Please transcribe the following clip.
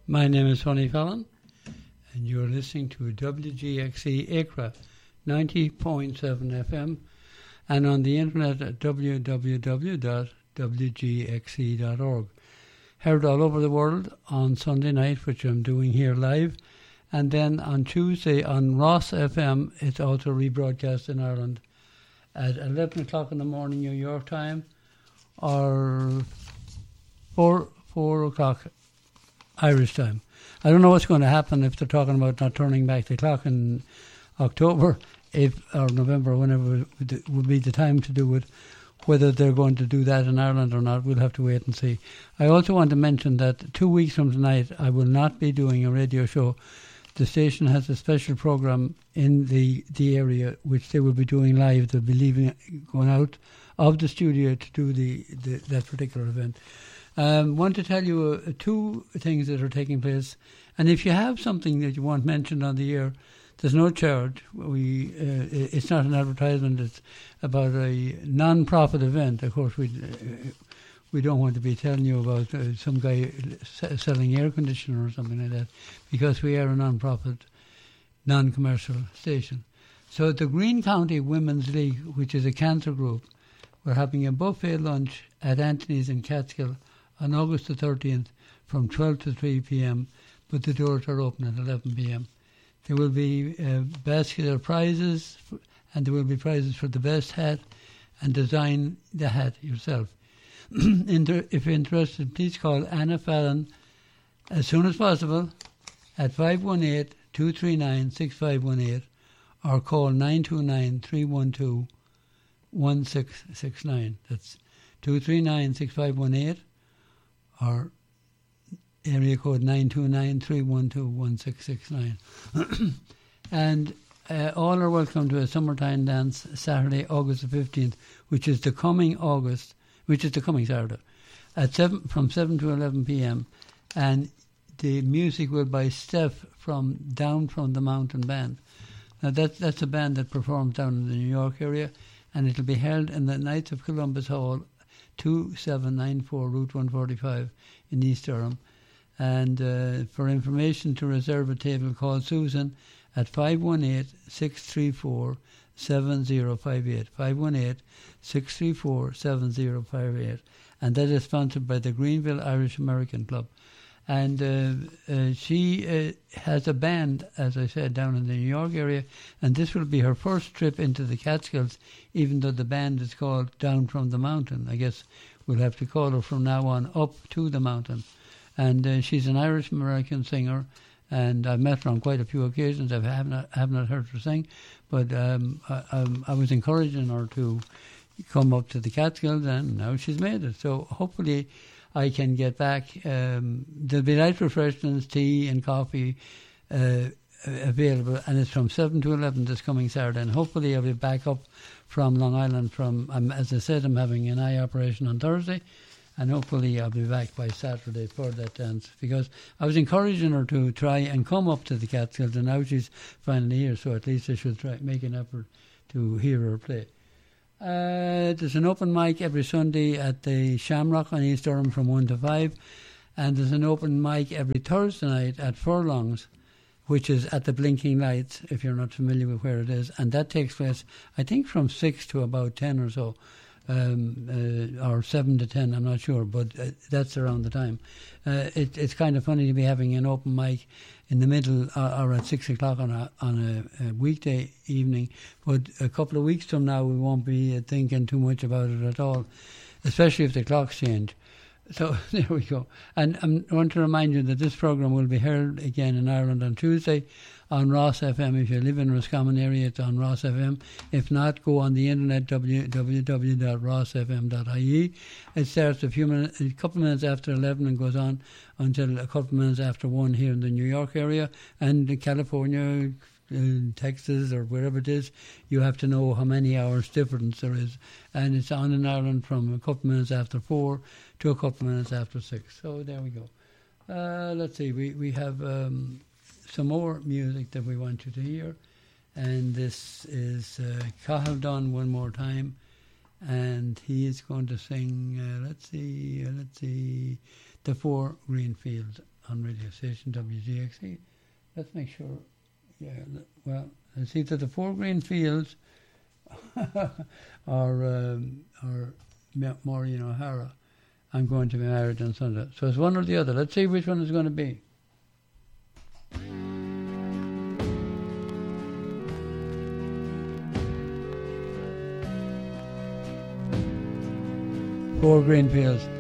My name is Tony Fallon, and you're listening to WGXE Accra 90.7 FM and on the internet at www.wgxe.org. Heard all over the world on Sunday night, which I'm doing here live, and then on Tuesday on Ross FM, it's also rebroadcast in Ireland at 11 o'clock in the morning New York time or 4 o'clock Irish time. I don't know what's going to happen if they're talking about not turning back the clock in October or November, whenever it would be the time to do it. Whether they're going to do that in Ireland or not, we'll have to wait and see. I also want to mention that 2 weeks from tonight, I will not be doing a radio show. The station has a special program in the area which they will be doing live. They'll be going out of the studio to do that particular event. Want to tell you two things that are taking place, and if you have something that you want mentioned on the air, there's no charge. It's not an advertisement. It's about a non-profit event. Of course, we don't want to be telling you about some guy selling air conditioner or something like that, because we are a non-profit, non-commercial station. So the Green County Women's League, which is a cancer group, we're having a buffet lunch at Anthony's in Catskill on August the 13th from 12 to 3 p.m., but the doors are open at 11 p.m. There will be a basket of prizes, and there will be prizes for the best hat, and design the hat yourself. If you're interested, please call Anna Fallon as soon as possible at 518-239-6518 or call 929-312-1669. That's 239-6518 or area code 929-312-1669. And all are welcome to a summertime dance Saturday, August the 15th, which is the coming Saturday, from 7 to 11 p.m. And the music will by Steph from Down from the Mountain Band. Now that's a band that performs down in the New York area, and it'll be held in the Knights of Columbus Hall, 2794 Route 145 in East Durham. And for information to reserve a table, call Susan at 518-634-7058, 518-634-7058. And that is sponsored by the Greenville Irish American Club. And she has a band, as I said, down in the New York area, and this will be her first trip into the Catskills, even though the band is called Down from the Mountain. I guess we'll have to call her from now on Up to the Mountain. And she's an Irish-American singer, and I've met her on quite a few occasions. I have not heard her sing, but I was encouraging her to come up to the Catskills, and now she's made it. So hopefully I can get back. There'll be light refreshments, tea and coffee available, and it's from 7 to 11 this coming Saturday. And hopefully I'll be back up from Long Island. As I said, I'm having an eye operation on Thursday, and hopefully I'll be back by Saturday for that dance, because I was encouraging her to try and come up to the Catskills, and now she's finally here, so at least I should try make an effort to hear her play. There's an open mic every Sunday at the Shamrock on East Durham from 1 to 5, and there's an open mic every Thursday night at Furlongs, which is at the Blinking Lights, if you're not familiar with where it is, and that takes place, I think, from 6 to about 10 or so. Or 7 to 10, I'm not sure, but that's around the time. It's kind of funny to be having an open mic in the middle or at 6 o'clock on a weekday evening, but a couple of weeks from now we won't be thinking too much about it at all, especially if the clocks change. So there we go. And I want to remind you that this programme will be heard again in Ireland on Tuesday on Ross FM. If you live in Roscommon area, it's on Ross FM. If not, go on the internet, www.rossfm.ie. It starts a couple of minutes after 11 and goes on until a couple of minutes after 1 here in the New York area. And in California, in Texas or wherever it is, you have to know how many hours difference there is. And it's on in Ireland from a couple of minutes after 4 to a couple of minutes after 6. So there we go. Let's see, we have some more music that we want you to hear, and this is Cathal Dunn one more time, and he is going to sing let's see, The Four Green Fields on radio station WGXE. Let's make sure. Yeah, well, it's either the Four Green Fields or Maureen O'Hara. I'm going to be married on Sunday. So it's one or the other. Let's see which one it's going to be. Four Green Fields.